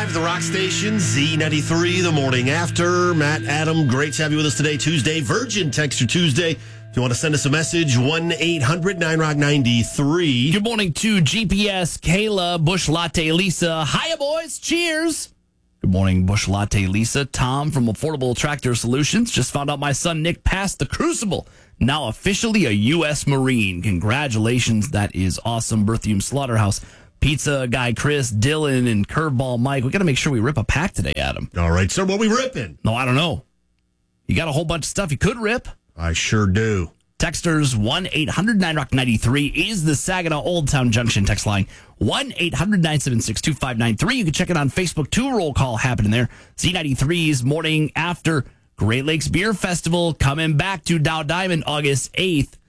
live at the Rock Station, Z93, the morning after. Matt, Adam, great to have you with us today, Tuesday. Virgin Texture Tuesday. If you want to send us a message, 1-800-9ROCK-93. Good morning to GPS, Kayla, Bush Latte, Lisa. Hiya, boys. Cheers. Good morning, Bush Latte, Lisa. Tom from Affordable Tractor Solutions. Just found out my son Nick passed the Crucible. Now officially a U.S. Marine. Congratulations. That is awesome. Berthium Slaughterhouse. Pizza guy Chris, Dylan, and Curveball Mike. We got to make sure we rip a pack today, Adam. All right, sir. What we ripping? No, I don't know. You got a whole bunch of stuff you could rip. I sure do. Texters 1-800-9ROCK-93 is the Saginaw Old Town Junction text line. 1-800-976-2593. You can check it on Facebook. 2 roll call happening there. Z93's morning after Great Lakes Beer Festival coming back to Dow Diamond August 8th,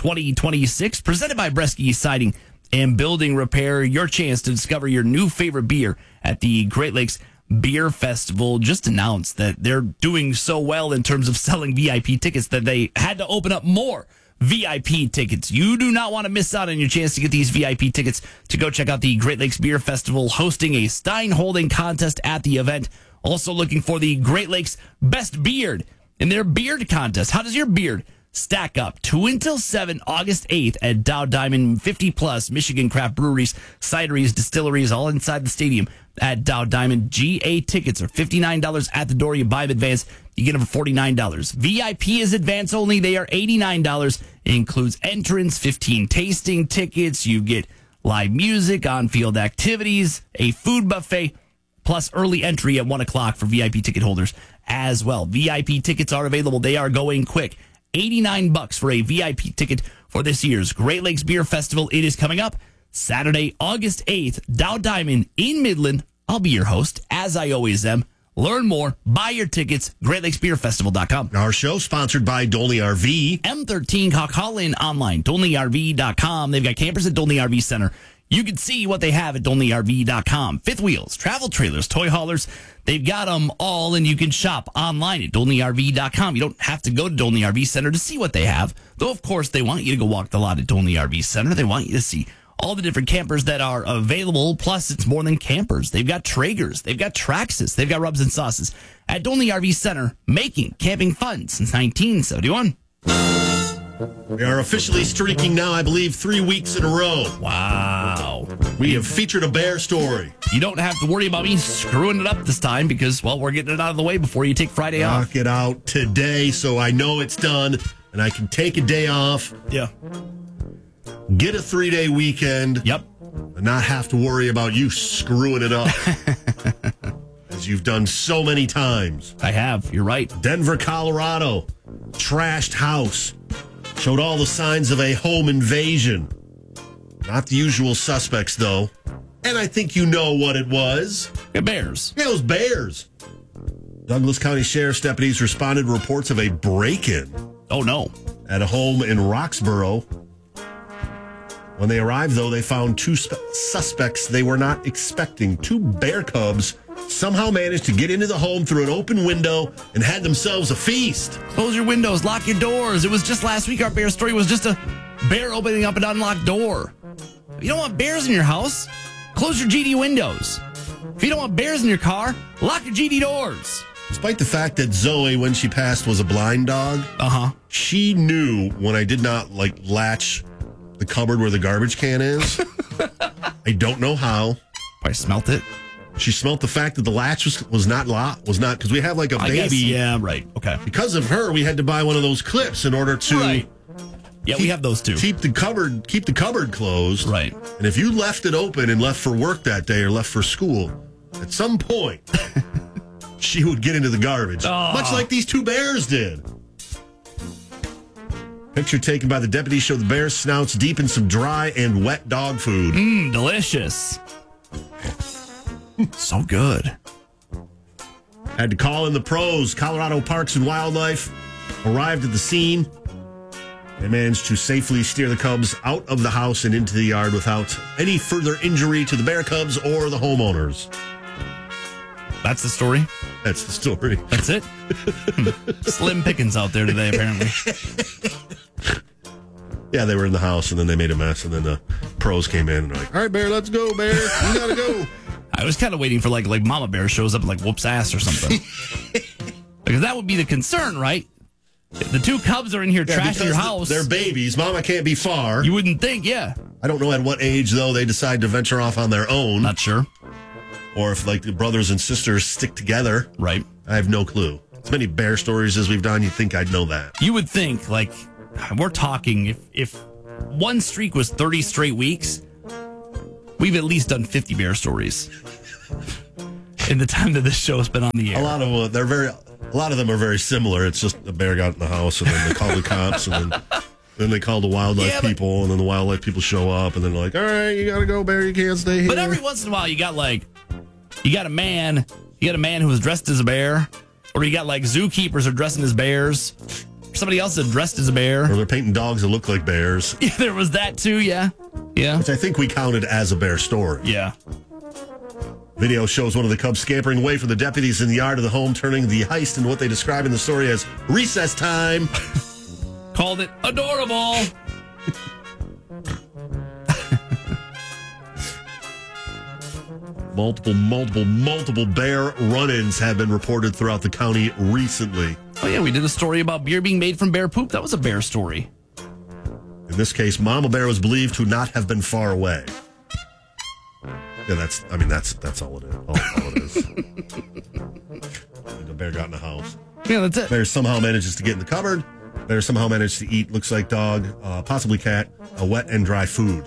2026. Presented by Bresky Siding and Building Repair. Your chance to discover your new favorite beer at the Great Lakes Beer Festival. Just announced that they're doing so well in terms of selling VIP tickets that they had to open up more VIP tickets. You do not want to miss out on your chance to get these VIP tickets to go check out the Great Lakes Beer Festival, hosting a Stein holding contest at the event. Also looking for the Great Lakes Best Beard in their beard contest. How does your beard stack up? 2 until 7, August 8th at Dow Diamond. 50+ Michigan craft breweries, cideries, distilleries, all inside the stadium at Dow Diamond. GA tickets are $59 at the door. You buy them advance, you get them for $49. VIP is advance only. They are $89. It includes entrance, 15 tasting tickets. You get live music, on-field activities, a food buffet, plus early entry at 1 o'clock for VIP ticket holders as well. VIP tickets are available. They are going quick. $89 for a VIP ticket for this year's Great Lakes Beer Festival. It is coming up Saturday, August 8th, Dow Diamond in Midland. I'll be your host, as I always am. Learn more, buy your tickets, GreatLakesBeerFestival.com. Our show sponsored by Dolney RV. M13, call in online, DolneyRV.com. They've got campers at Dolney RV Center. You can see what they have at DolneyRV.com. Fifth wheels, travel trailers, toy haulers. They've got them all, and you can shop online at DolneyRV.com. You don't have to go to Dolney RV Center to see what they have. Though, of course, they want you to go walk the lot at Dolney RV Center. They want you to see all the different campers that are available. Plus, it's more than campers. They've got Traegers. They've got Traxxas. They've got rubs and sauces. At Dolney RV Center, making camping fun since 1971. We are officially streaking now, I believe, 3 weeks in a row. Wow. We have featured a bear story. You don't have to worry about me screwing it up this time because, well, we're getting it out of the way before you take Friday off. Knock it out today so I know it's done and I can take a day off. Yeah. Get a 3-day weekend. Yep. And not have to worry about you screwing it up. As you've done so many times. I have. You're right. Denver, Colorado. Trashed house. Showed all the signs of a home invasion. Not the usual suspects, though. And I think you know what it was. Yeah, bears. Yeah, it was bears. Douglas County Sheriff's deputies responded to reports of a break-in. Oh, no. At a home in Roxborough. When they arrived, though, they found 2 suspects they were not expecting. 2 bear cubs somehow managed to get into the home through an open window and had themselves a feast. Close your windows, lock your doors. It was just last week our bear story was just a bear opening up an unlocked door. If you don't want bears in your house, close your GD windows. If you don't want bears in your car, lock your GD doors. Despite the fact that Zoe, when she passed, was a blind dog, she knew when I did not latch the cupboard where the garbage can is. I don't know how. Probably smelt it. She smelt the fact that the latch was not because we have like a baby. Guess, yeah, right. Okay. Because of her, we had to buy one of those clips in order to. Right. Yeah, we have those too. Keep the cupboard closed. Right. And if you left it open and left for work that day or left for school, at some point, she would get into the garbage, much like these 2 bears did. Picture taken by the deputy showed the bears' snouts deep in some dry and wet dog food. Delicious. So good. Had to call in the pros. Colorado Parks and Wildlife arrived at the scene. They managed to safely steer the cubs out of the house and into the yard without any further injury to the bear cubs or the homeowners. That's the story? That's the story. That's it? Slim pickings out there today, apparently. Yeah, they were in the house, and then they made a mess, and then the pros came in and were like, all right, Bear, let's go, Bear. You got to go. I I was kind of waiting for like Mama Bear shows up and like whoops ass or something. Because that would be the concern, right? If the two cubs are in here trashing your house. They're babies. Mama can't be far. You wouldn't think, yeah. I don't know at what age, though, they decide to venture off on their own. Not sure. Or if, like, the brothers and sisters stick together. Right. I have no clue. As many bear stories as we've done, you'd think I'd know that. You would think, like, we're talking, if one streak was 30 straight weeks, we've at least done 50 bear stories in the time that this show has been on the air. A lot of them are very similar. It's just a bear got in the house, and then they call the cops, and then they call the wildlife people, and then the wildlife people show up, and then they're like, all right, you got to go, bear. You can't stay here. But every once in a while, you got a man who was dressed as a bear, or you got like zookeepers are dressing as bears. Somebody else that dressed as a bear. Or they're painting dogs that look like bears. Yeah, there was that too, yeah. Yeah. Which I think we counted as a bear story. Yeah. Video shows one of the cubs scampering away from the deputies in the yard of the home, turning the heist in what they describe in the story as recess time. Called it adorable. Multiple bear run-ins have been reported throughout the county recently. Oh, yeah, we did a story about beer being made from bear poop. That was a bear story. In this case, Mama Bear was believed to not have been far away. Yeah, that's all it is. All it is. The bear got in the house. Yeah, that's it. Bear somehow manages to get in the cupboard. Bear somehow managed to eat, looks like dog, possibly cat, a wet and dry food.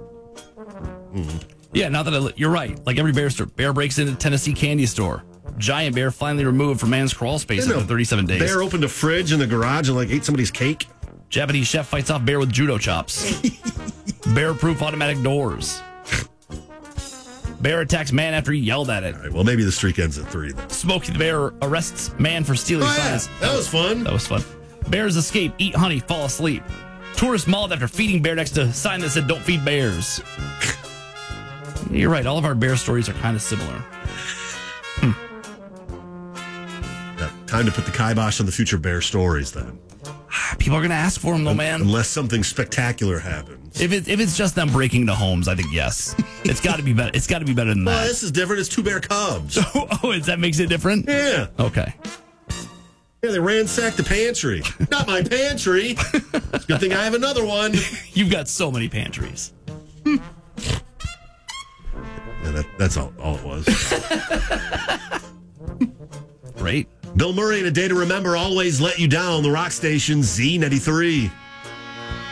Yeah, now that you're right. Like every bear breaks into Tennessee candy store. Giant bear finally removed from man's crawl space after 37 days. Bear opened a fridge in the garage and ate somebody's cake. Japanese chef fights off bear with judo chops. Bear-proof automatic doors. Bear attacks man after he yelled at it. All right, well, maybe the streak ends at 3 then. Smokey the Bear arrests man for stealing signs. That was fun. That was fun. Bears escape, eat honey, fall asleep. Tourist mauled after feeding bear next to a sign that said, "Don't feed bears." You're right. All of our bear stories are kind of similar. Yeah, time to put the kibosh on the future bear stories then. People are going to ask for them, though, man. Unless something spectacular happens. If it's just them breaking into homes, I think yes. It's got to be better. It's got to be better than that. Well, this is different. It's 2 bear cubs. That makes it different? Yeah. Okay. Yeah, they ransacked the pantry. Not my pantry. It's a good thing I have another one. You've got so many pantries. Yeah, that's all it was. Great. Bill Murray in A Day to Remember, Always Let You Down, the rock station Z93.